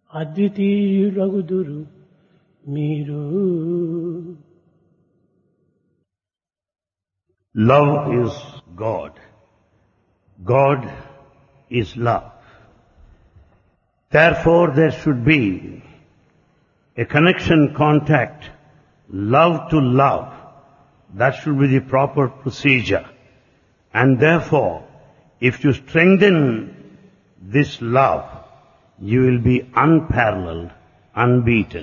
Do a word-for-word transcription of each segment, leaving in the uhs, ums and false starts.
అద్వితీయులగుదురు మీరు. Love is God. God is love. Therefore there should be a connection, contact, love to love. That should be the proper procedure. And therefore, if you strengthen this love, you will be unparalleled, unbeaten.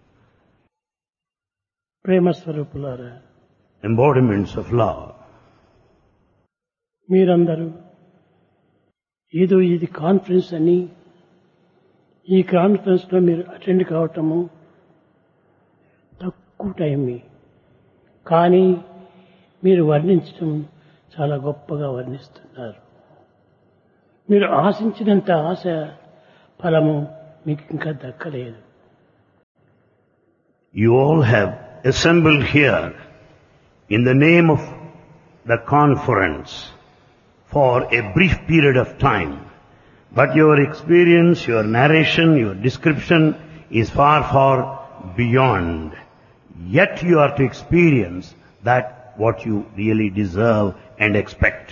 ప్రేమ స్వరూపులారా, Embodiments of love. మీరందరూ ఏదో ఇది conference అని ఈ conference లో మీరు attend కావటము తక్కువ time, కానీ మీరు వర్ణించడం చాలా గొప్పగా వర్ణిస్తున్నారు. మీరు ఆశించినంత ఆశ ఫలము మీకు ఇంకా దక్కలేదు. You all have assembled here in the name of the conference for a brief period of time. But your experience, your narration, your description is far, far beyond. Yet you are to experience that what you really deserve and expect.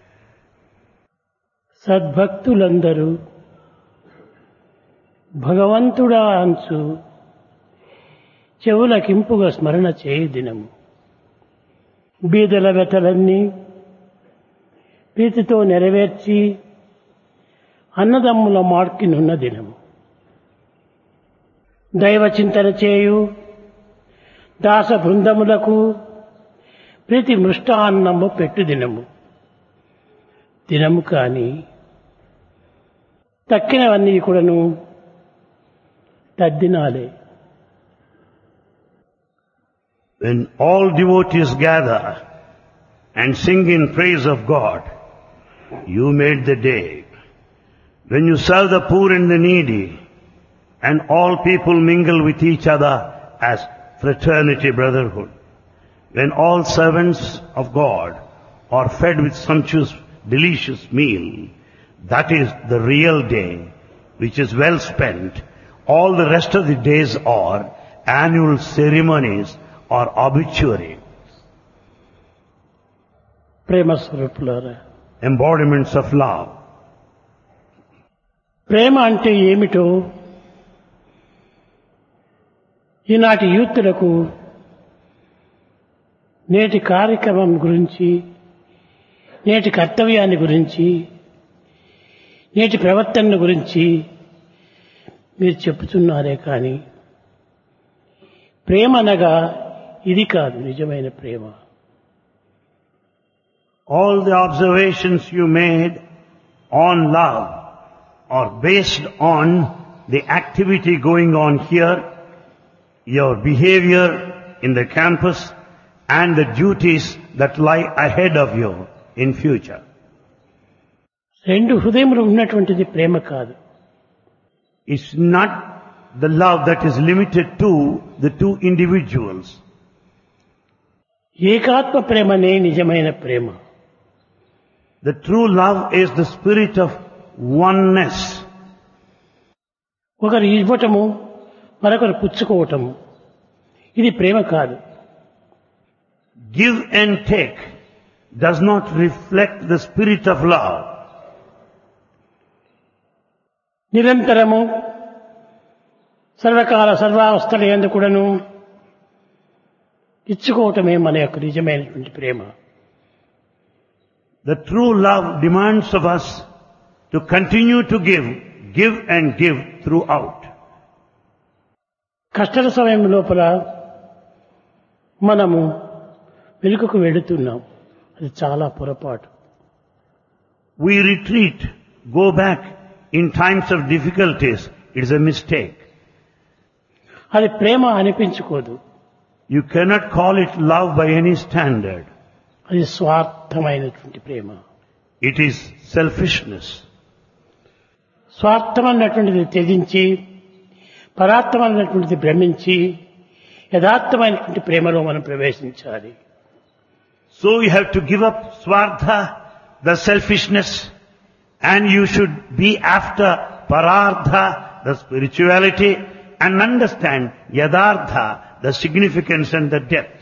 సద్భక్తులందరూ భగవంతుడా అంచు చెవులకింపుగా స్మరణ చేయు దినము. బీదల వ్యతలన్నీ ప్రీతితో నెరవేర్చి అన్నదమ్ముల మార్కినున్న దినము. దైవ చింతన చేయు దాస బృందములకు ప్రీతి మృష్టాన్నము పెట్టు దినము. దినము కాని తక్కినవన్నీ కూడాను తద్దినాలే. When all devotees gather and sing in praise of God, you made the day. When you serve the poor and the needy, and all people mingle with each other as fraternity, brotherhood, when all servants of God are fed with sumptuous, delicious meal, that is the real day, which is well spent. All the rest of the days are annual ceremonies or obituary. ప్రేమ స్వరూపులారా, Embodiments of love. ప్రేమ అంటే ఏమిటో ఈనాటి యూత్లకు నేటి కార్యక్రమం గురించి, నేటి కర్తవ్యాన్ని గురించి, నేటి ప్రవర్తన గురించి మీరు చెప్పుతున్నారే కానీ ప్రేమ అనగా ఇది కాదు నిజమైన ప్రేమ. All the observations you made on love are based on the activity going on here, your behavior in the campus, and the duties that lie ahead of you in future. రెండు హృదయములు ఉన్నటువంటిది ప్రేమ కాదు. It's not the love that is limited to the two individuals. ఏకాత్మ ప్రేమనే నిజమైన ప్రేమ. The true love is the spirit of oneness. ఒకరు ఇవ్వటము మరొకరు పుచ్చుకోవటము ఇది ప్రేమ కాదు. Give and take does not reflect the spirit of love. నిరంతరము సర్వకాల సర్వావస్థల యందు కూడాను ఇచ్చుకోవటమే మన యొక్క నిజమైనటువంటి ప్రేమ. The true love demands of us to continue to give, give and give throughout. కష్టల సమయం లోపల మనము వెనుకకు వెళుతున్నాం, అది చాలా పొరపాటు. We retreat, go back in times of difficulties. It is a mistake. అది ప్రేమ అనిపించుకోదు. You cannot call it love by any standard. అది స్వార్థమైనటువంటి ప్రేమ. It is selfishness. స్వార్థం అన్నటువంటిది త్యజించి పరార్థం అన్నటువంటిది భ్రమించి యథార్థమైనటువంటి ప్రేమలో మనం ప్రవేశించాలి. So you have to give up swartha, the selfishness, and you should be after parartha, the spirituality, and understand yadartha, the significance and the depth.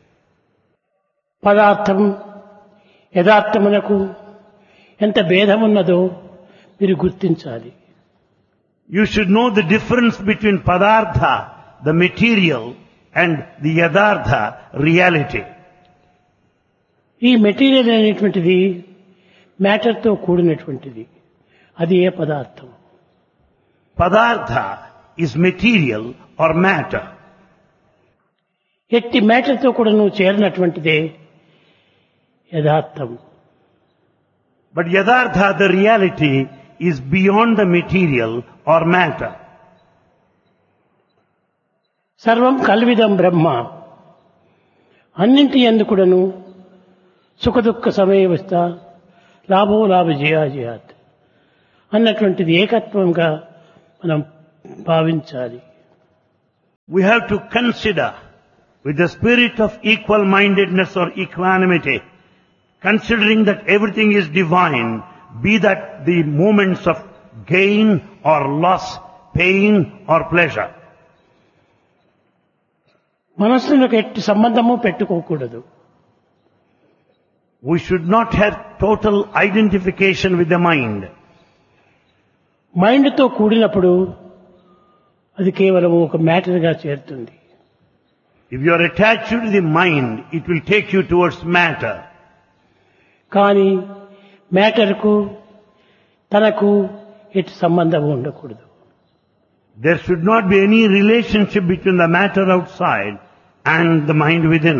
పదార్థం యథార్థమునకు ఎంత భేదమున్నదో మీరు గుర్తించాలి. You should know the difference between padartha, the material, and the yadartha, reality. ఈ material అనేటువంటిది మ్యాటర్తో కూడినటువంటిది. అది ఏ పదార్థం? Padartha is material or matter. ఎట్టి మ్యాటర్తో కూడా నువ్వు చేరినటువంటిదే యథార్థం. But yadartha, the reality, is beyond the material or matter. సర్వం కల్విదం బ్రహ్మ. అన్నింటి యందు కూడాను సుఖదుఃఖ సమయవస్థ లాభో లాభ జయాజయాత్ అన్నటువంటిది ఏకత్వంగా మనం భావించాలి. We have to consider with the spirit of equal-mindedness or equanimity, considering that everything is divine, be that the moments of gain or loss, pain or pleasure. మనస్సులకు ఎట్టి సంబంధము పెట్టుకోకూడదు. We should not have total identification with the mind. మైండ్తో కూడినప్పుడు అది కేవలం ఒక మ్యాటర్గా చేరుతుంది. If you are attached to the mind, it will take you towards matter. కానీ మ్యాటర్కు తనకు ఎట్టి సంబంధం ఉండకూడదు. There should not be any relationship between the matter outside and the mind within.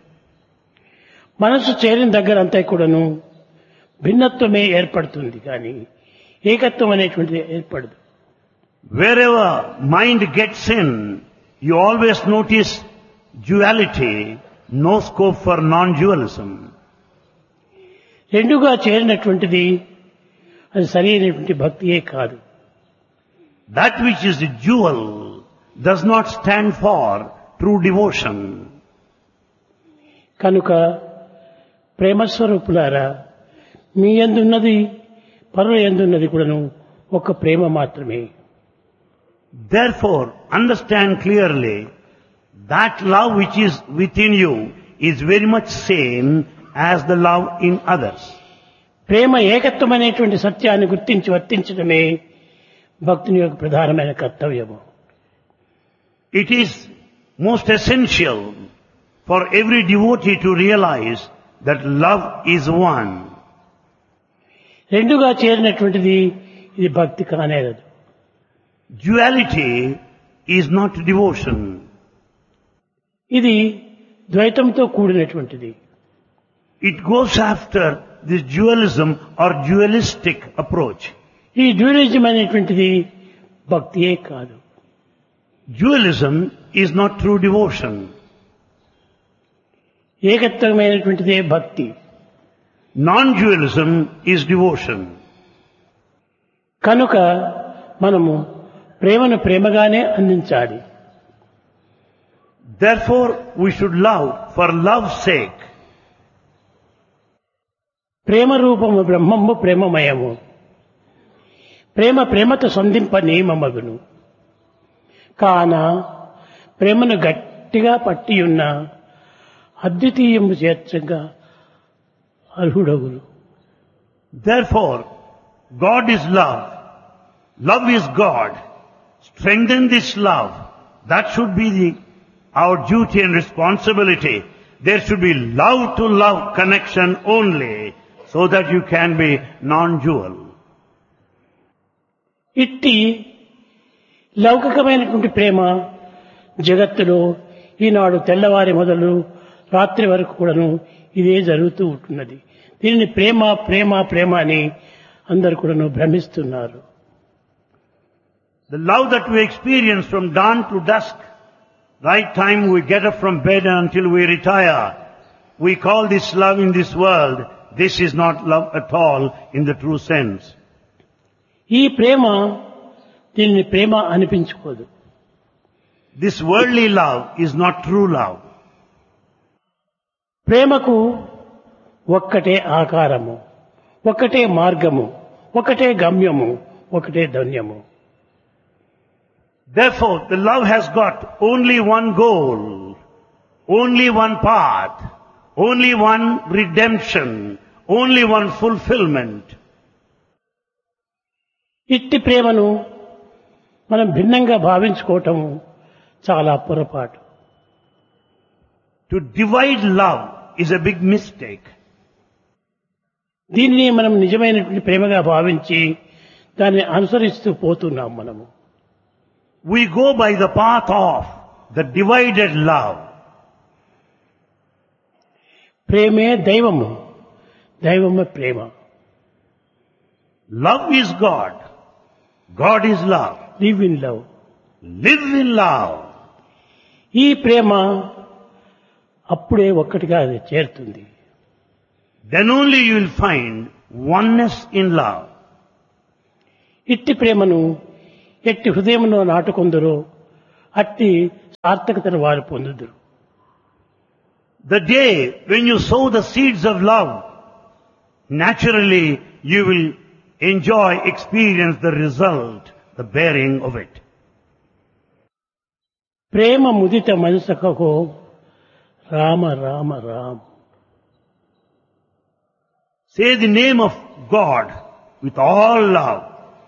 మనసు చేరిన దగ్గర అంతా కూడాను భిన్నత్వమే ఏర్పడుతుంది కానీ ఏకత్వం అనేటువంటిది ఏర్పడదు. Wherever mind gets in, you always notice duality, no scope for non-dualism. రెండుగా చేరినటువంటిది అది సరైనటువంటి భక్తియే కాదు. That which is dual does not stand for true devotion. కనుక ప్రేమస్వరూపులారా, మీ యందున్నది పరుల యందున్నది కూడాను ఒక ప్రేమ మాత్రమే. Therefore, understand clearly that love which is within you is very much same as the love in others. ప్రేమ ఏకత్వం అనేటువంటి సత్యాన్ని గుర్తించి వర్తించడమే భక్తుని యొక్క ప్రధానమైన కర్తవ్యము. It is most essential for every devotee to realize that love is one. రెండుగా చేరినటువంటిది ఇది భక్తి కానేరదు. Duality is not devotion. ఇది ద్వైతంతో కూడినటువంటిది. It goes after this dualism or dualistic approach. ఈ డ్యూయలిజం అనేటువంటిది భక్తియే కాదు. Dualism is not true devotion. ఏకత్వమైనటువంటిదే భక్తి. Non-dualism is devotion. కనుక మనము ప్రేమను ప్రేమగానే అందించాలి. Therefore, we should love for love's sake. ప్రేమ రూపము బ్రహ్మము ప్రేమమయము. ప్రేమ ప్రేమతో సంధింప నియమమగును. కాన ప్రేమను గట్టిగా పట్టియున్న అద్వితీయము చేర్చగా అర్హుడగును. Therefore, God is love. Love is God. Strengthen this love. That should be the, our duty and responsibility. There should be love to love connection only so that you can be non-dual. ఇట్టి లౌకికమైనటువంటి ప్రేమ జగత్తులో ఈనాడు తెల్లవారి మొదలు రాత్రి వరకు కూడాను ఇదే జరుగుతూ ఉంటున్నది. దీనిని ప్రేమ ప్రేమ ప్రేమ అని అందరు కూడాను భ్రమిస్తున్నారు. The love that we experience from dawn to dusk, right time we get up from bed until we retire, we call this love in this world. This is not love at all in the true sense. ఈ ప్రేమ దీనిని ప్రేమ అనిపించుకోదు. This worldly love is not true love. ప్రేమకు ఒక్కటే ఆకారము, ఒక్కటే మార్గము, ఒకటే గమ్యము, ఒకటే ధన్యము. Therefore, the love has got only one goal, only one path, only one redemption, only one fulfillment. ఇట్టి ప్రేమను మనం భిన్నంగా భావించుకోవటం చాలా పొరపాటు. To divide love is a big mistake. దీనిని మనం నిజమైనటువంటి ప్రేమగా భావించి దాన్ని అనుసరిస్తూ పోతున్నాం మనము. We go by the path of the divided love. ప్రేమే దైవము, దైవమే ప్రేమ. Love is God. God is love. Live in love. Live in love. ఈ ప్రేమ అప్పుడే ఒక్కటిగా అది చేరుతుంది. Then only you will find oneness in love. ఇట్టి ప్రేమను ఎట్టి హృదయంలో నాటుకొందరో అట్టి సార్థకతను వారు పొందుదురు. The day when you sow the seeds of love, naturally you will enjoy, experience the result, the bearing of it. Prema ముదిత మనసకో Rama Rama Rama. Say the name of God with all love.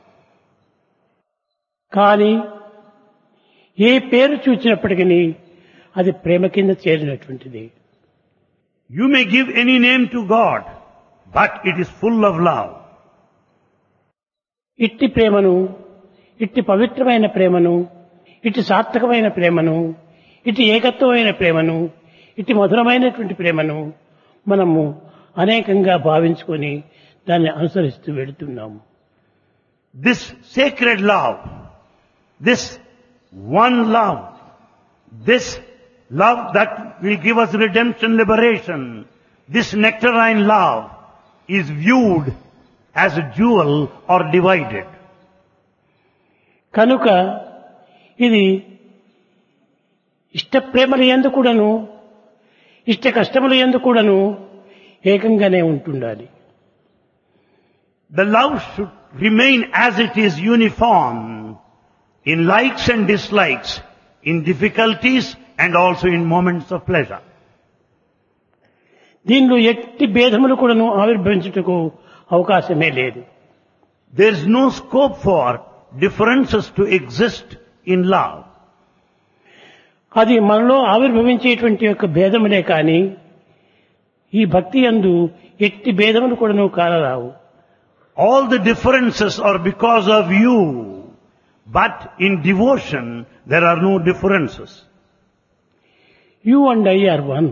కానీ ఏ పేరు చూచినప్పటికీ అది ప్రేమ కింద చేరినటువంటిది. You may give any name to God, but it is full of love. ఇట్టి ప్రేమను, ఇట్టి పవిత్రమైన ప్రేమను, ఇట్టి సార్థకమైన ప్రేమను, ఇట్టి ఏకత్వమైన ప్రేమను, ఇట్టి మధురమైనటువంటి ప్రేమను మనము అనేకంగా భావించుకొని దాన్ని అనుసరిస్తూ వెళుతున్నాము. This sacred love, this one love, this love that will give us redemption, liberation, this nectarine love is viewed as a jewel or divided. కనుక ఇది ఇష్ట ప్రేమల యందు కూడాను, ఇష్ట కష్టముల యందు కూడాను ఏకంగానే ఉంటుండాలి. The love should remain as it is, uniform in likes and dislikes, in difficulties and also in moments of pleasure. దీనిలో ఎట్టి భేదములు కూడాను ఆవిర్భవించుటకు అవకాశమే లేదు. There is no scope for differences to exist in love. అది మనలో ఆవిర్భవించేటువంటి యొక్క భేదములే కానీ ఈ భక్తి యందు ఎట్టి భేదములు కూడాను కానరావు. All the differences are because of you, but in devotion there are no differences. You and I are one.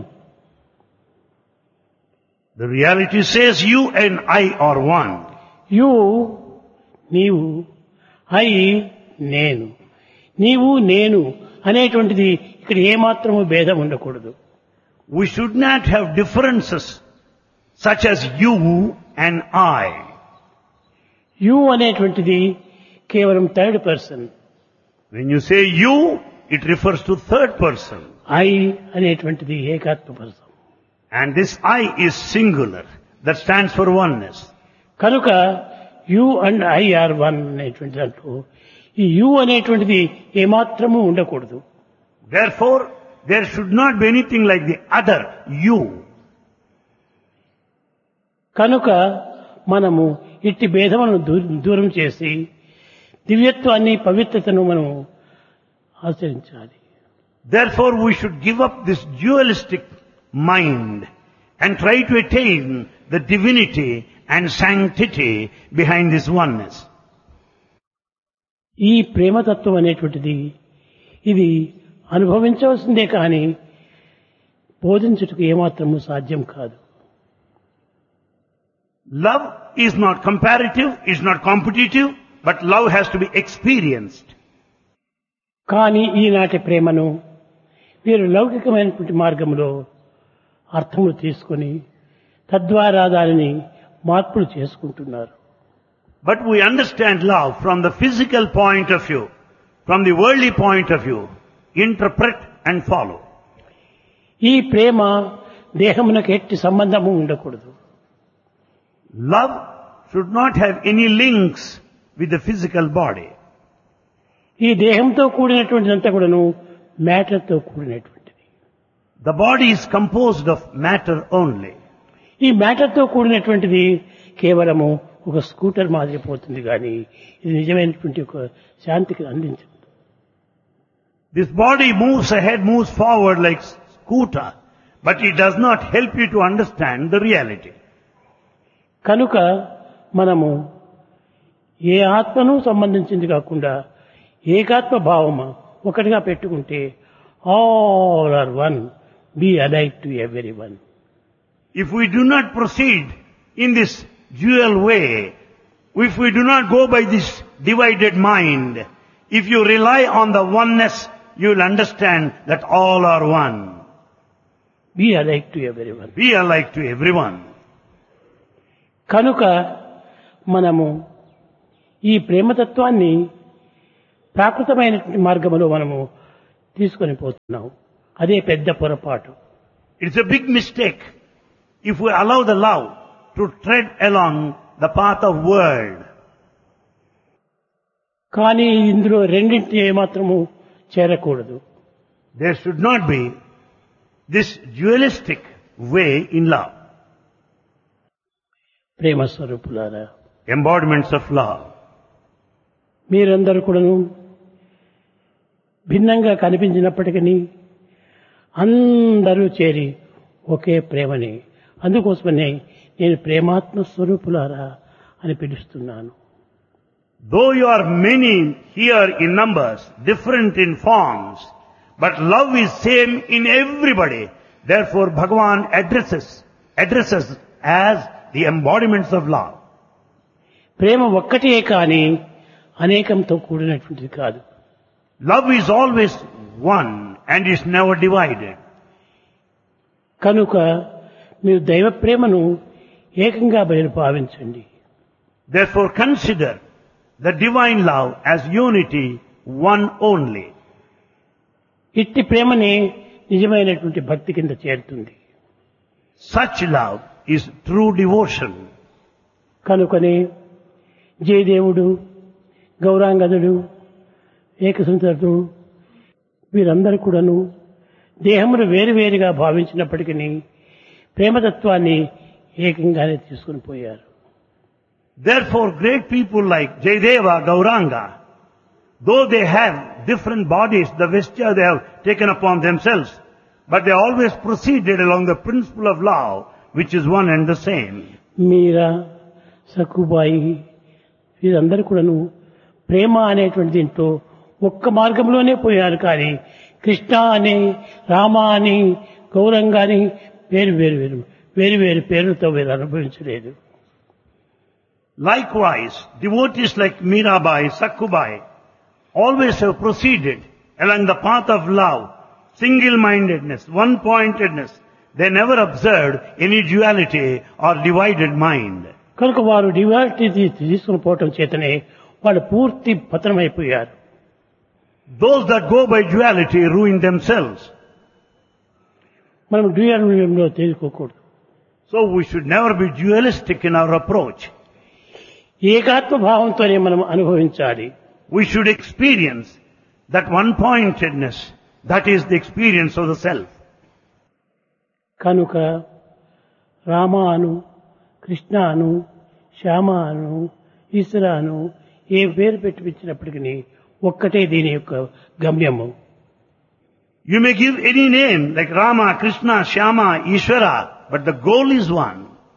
The reality says you and I are one. You, నీవు, I, నేను. నీవు నేను అనేటువంటిది ఇక్కడ ఏమాత్రము భేదం ఉండకూడదు. We should not have differences such as you and I. You అనేటువంటిది కేవలం third person. When you say you, it refers to third person. I అనేటువంటిది ఏకాత్మ person. And this I is singular. That stands for oneness. కనుక you and I are one అనేటువంటి దాంట్లో ఈ you అనేటువంటిది ఏమాత్రము ఉండకూడదు. Therefore, there should not be anything like the other you. కనుక మనము ఇట్టి భేదములను దూ- దూరం చేసి దివ్యత్వాన్ని, పవిత్రతను మనం ఆచరించాలి. Therefore, we should give up this dualistic mind and try to attain the divinity and sanctity behind this oneness. ఈ ప్రేమతత్వం అనేటువంటిది ఇది అనుభవించవలసిందే కానీ బోధించుటకు ఏమాత్రము సాధ్యం కాదు. Love is not comparative, is not competitive, but love has to be experienced. కానీ ఈనాటి ప్రేమను వీరు లౌకికమైనటువంటి మార్గంలో అర్థములు తీసుకొని తద్వారా దానిని మార్పులు చేసుకుంటున్నారు. But we understand love from the physical point of view, from the worldly point of view, interpret and follow. ఈ ప్రేమ దేహమునకు ఎట్టి సంబంధము ఉండకూడదు. Love should not have any links with the physical body. ఈ దేహంతో కూడినటువంటిదంతా కూడాను మ్యాటర్తో కూడినటువంటిది. The body is composed of matter only. ఈ మ్యాటర్తో కూడినటువంటిది కేవలము ఒక స్కూటర్ మాదిరి పోతుంది కానీ ఇది నిజమైనటువంటి ఒక శాంతికి అందించదు. This body moves ahead, moves forward like scooter, but it does not help you to understand the reality. కనుక మనము ఏ ఆత్మను సంబంధించింది కాకుండా ఏకాత్మ భావము ఒకటిగా పెట్టుకుంటే all are one, be alike to every one. If we do not proceed in this dual way, if we do not go by this divided mind, if you rely on the oneness, you will understand that all are one. Be alike to every one. Be alike to everyone. కనుక మనము ఈ ప్రేమతత్వాన్ని ప్రాకృతమైనటువంటి మార్గంలో మనము తీసుకొని పోతున్నాం. అదే పెద్ద పొరపాటు. It's a big mistake if we allow the love to tread along the path of world. కానీ ఇందులో రెండింటిని ఏమాత్రము చేరకూడదు. There should not be this dualistic way in love. ప్రేమ స్వరూపులారా, Embodiments of love. మీరందరూ కూడాను భిన్నంగా కనిపించినప్పటికీ అందరూ చేరి ఒకే ప్రేమని, అందుకోసమనే నేను ప్రేమాత్మ స్వరూపులారా అని పిలుస్తున్నాను. Though you are many here in numbers, different in forms, but love is same in everybody. Therefore Bhagavan addresses, addresses as the embodiments of love. ప్రేమ ఒక్కటే కానీ అనేకంతో కూడినటువంటిది కాదు. Love is always one and is never divided. కనుక మీరు దైవ ప్రేమను ఏకంగా బయలు భావించండి. Therefore consider the divine love as unity, one only. ఇట్టి ప్రేమనే నిజమైనటువంటి భక్తి కింద చేరుతుంది. Such love is true devotion. కనుకనే జయదేవుడు, గౌరాంగదుడు, ఏకసంతుడు వీరందరూ కూడాను దేహమును వేరువేరుగా భావించినప్పటికీ ప్రేమతత్వాన్ని ఏకంగానే తీసుకుని పోయారు. Therefore great people like Jayadeva, Gauranga, though they have different bodies, the vesture they have taken upon themselves, but they always proceeded along the principle of love, which is one and the same. మీరా, సక్కుబాయి వీరందరూ కూడాను ప్రేమ అనేటువంటి దీంట్లో ఒక్క మార్గంలోనే పోయారు. కానీ కృష్ణ అని, రామ అని, గౌరంగా అని వేరు వేరు వేరు వేరు వేరు పేర్లతో వీరు అనుభవించలేదు. Likewise, devotees like Mirabai, Sakkubai always have proceeded along the path of love, single-mindedness, one-pointedness. They never observed any duality or divided mind. కనుక వారు డివాలిటీ తీసుకుని పోవటం చేతనే వాళ్ళు పూర్తి పతనమైపోయారు. Those that go by duality ruin themselves. మనం డ్యూయాలిటీలో తేలిపోకూడదు. So we should never be dualistic in our approach. ఏకాత్మ భావంతోనే మనం అనుభవించాలి. We should experience that one-pointedness, that is the experience of the self. కనుక రామాను, కృష్ణాను, శ్యామాను, ఈశ్వరాను ఏ పేరు పెట్టించినప్పటికీ ఒక్కటే దీని యొక్క గమ్యము. You may give any name like Rama, Krishna, Shyama, Ishvara, but the goal is one.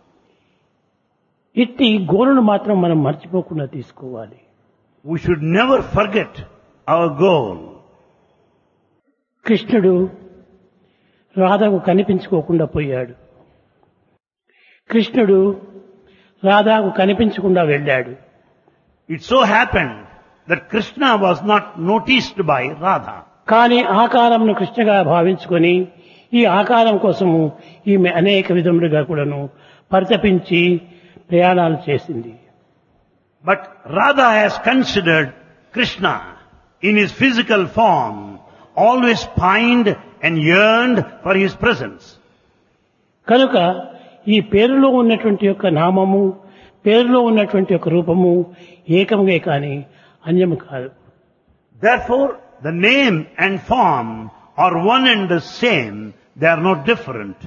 ఇట్టి గోలును మాత్రం మనం మర్చిపోకుండా తీసుకోవాలి. We should never forget our goal. కృష్ణుడు రాధకు కనిపించుకోకుండా పోయాడు. కృష్ణుడు రాధకు కనిపించకుండా వెళ్ళాడు. It so happened that Krishna was not noticed by Radha. కానీ ఆకారంను కృష్ణగా భావించుకొని ఈ ఆకారం కోసము ఈమె అనేక విధములుగా కూడాను పరితపించి ప్రయాణాలు చేసింది. But Radha has considered Krishna in his physical form, always pined and yearned for his presence. కనుక ఈ పేరులో ఉన్నటువంటి యొక్క నామము, పేరులో ఉన్నటువంటి యొక్క రూపము ఏకముగా కానీ అన్యము కాదు. Therefore, the name and form are one and the same. They are not different.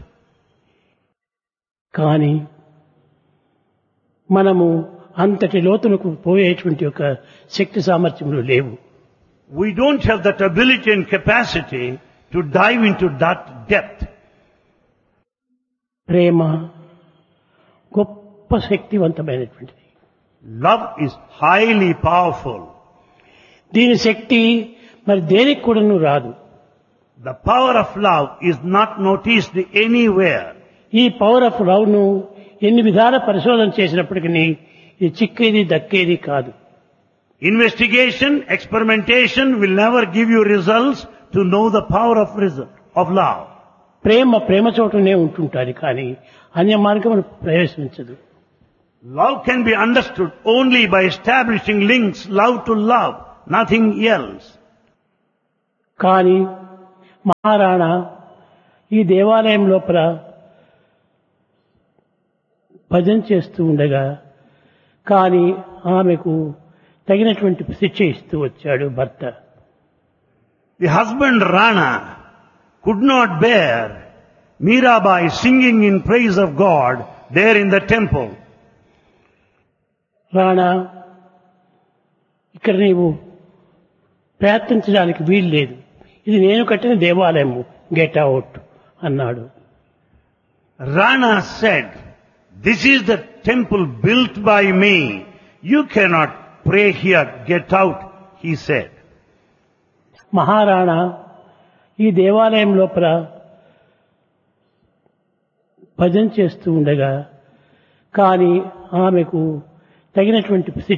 కానీ మనము అంతటి లోతులకు పోయేటువంటి ఒక శక్తి సామర్థ్యములు లేవు. We don't have that ability and capacity to dive into that depth. ప్రేమ గొప్ప శక్తివంతమైనటువంటిది. Love is highly powerful. దీని శక్తి మరి దేనికి కూడాను రాదు. The power of love is not noticed anywhere. ఈ పవర్ ఆఫ్ లవ్ ను ఎన్ని విధాల పరిశోధన చేసినప్పటికీ ఇది చిక్కేది దక్కేది కాదు. Investigation, experimentation will never give you results to know the power of result, of love. ప్రేమ ప్రేమ చోటనే ఉంటుంటుంది కానీ అన్య మార్గం ప్రవేశించదు. Love can be understood only by establishing links, love to love, nothing else. కానీ మహారాణా ఈ దేవాలయం లోపల భజన చేస్తూ ఉండగా కానీ ఆమెకు తగినటువంటి శిక్ష ఇస్తూ వచ్చాడు భర్త. The husband Rana could not bear Mirabai singing in praise of God there in the temple. Rana ఇక్కడ నీవు ప్రయత్నించడానికి వీలు లేదు, ఇది నేను కట్టిన దేవాలయము, గెట్ అవుట్ అన్నాడు. Rana said, this is the temple built by me. You cannot pray here, get out, he said. Maharana ఈ దేవాలయం లోపల భజన చేస్తూ ఉండగా కానీ ఆమెకు తగినటువంటి